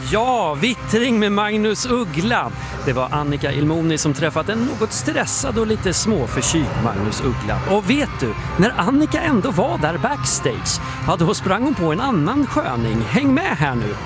Ja, vittring med Magnus Uggla. Det var Annika Ilmoni som träffat en något stressad och lite småförkyld Magnus Uggla. Och vet du, när Annika ändå var där backstage, ja, då sprang hon på en annan sköning. Häng med här nu.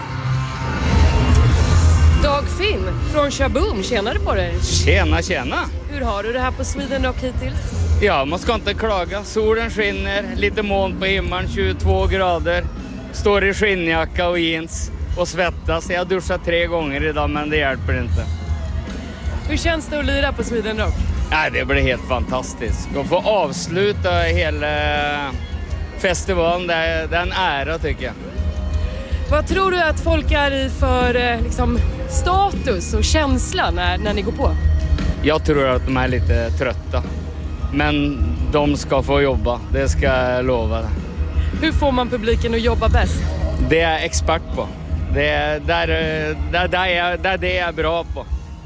Dag Finn från Shaboom, tjänade på dig. Tjena. Hur har du det här på Sweden Rock hittills? Ja, man ska inte klaga. Solen skiner, lite moln på himlen, 22 grader. Står i skinnjacka och jeans och svettas. Jag har duschat 3 gånger idag, men det hjälper inte. Hur känns det att lira på Sweden Rock? Nej, det blir helt fantastiskt. Att få avsluta hela festivalen, det är en ära tycker jag. Vad tror du att folk är i för status och känsla när ni går på? Jag tror att de är lite trötta. Men de ska få jobba, det ska jag lova. Hur får man publiken att jobba bäst? Det är jag expert på. Det är det jag är bra på.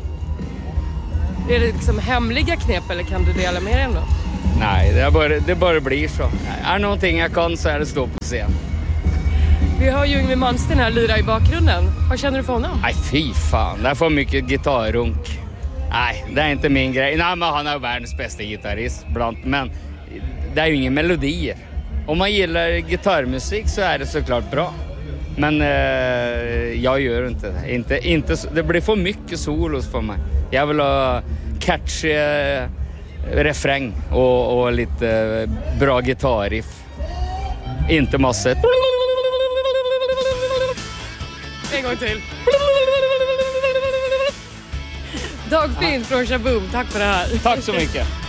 Är det hemliga knep eller kan du dela med dig ändå? Nej, det bara blir så. Är någonting jag kan så är det stå på scen. Vi har ju Yngwie Malmsteen här lyra i bakgrunden. Vad känner du för honom? Nej, fy fan. Det är för mycket gitarrunk. Nej, det är inte min grej. Nej, men han är världens bästa gitarrist bland. Men det är ju ingen melodier. Om man gillar gitarrmusik så är det såklart bra. Men jag gör inte det. Inte, det blir för mycket solos för mig. Jag vill ha catchy refräng och lite bra gitarriff. Inte massa. En gång till. Dag Finn från Shaboom, tack för det här. Tack så mycket.